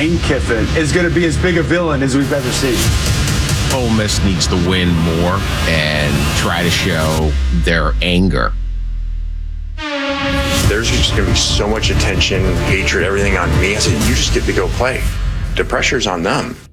Lane Kiffin is going to be as big a villain as we've ever seen. Ole Miss needs to win more and try to show their anger. There's just going to be so much attention, hatred, everything on me. I said, you just get to go play. The pressure's on them.